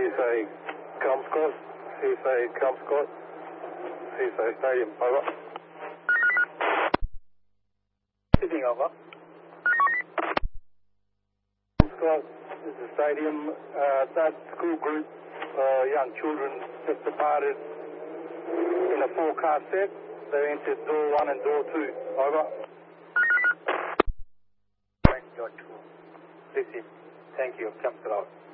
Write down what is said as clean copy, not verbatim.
CSA Kelmscott. CSA Kelmscott. CSA Stadium, over. Sydney, over. Kelmscott, this is the stadium. That school group, young children, just departed in a 4-car set. They entered door 1 and door 2, over. Door 2. Receive. Thank you. Kelmscott out.